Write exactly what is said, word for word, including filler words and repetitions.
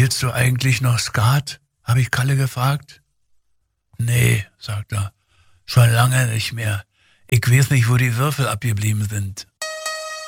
Spielst du eigentlich noch Skat? Habe ich Kalle gefragt. Nee, sagt er, schon lange nicht mehr. Ich weiß nicht, wo die Würfel abgeblieben sind.